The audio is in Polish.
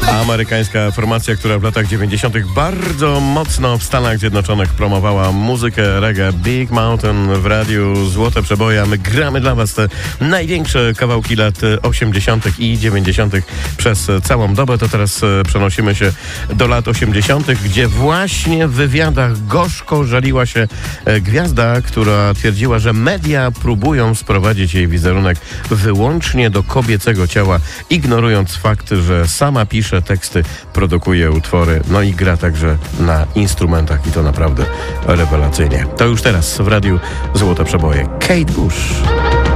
Amerykańska formacja, która w latach 90. bardzo mocno w Stanach Zjednoczonych promowała muzykę reggae. Big Mountain w radiu Złote Przeboje. My gramy dla Was te największe kawałki lat 80. i 90. przez całą dobę. To teraz przenosimy się do lat 80., gdzie właśnie w wywiadach gorzko żaliła się gwiazda, która twierdziła, że media próbują sprowadzić jej wizerunek wyłącznie do kobiecego ciała, ignorując fakt, że sama pisze teksty, produkuje utwory, no i gra także na instrumentach i to naprawdę rewelacyjnie. To już teraz w radiu Złote Przeboje. Kate Bush.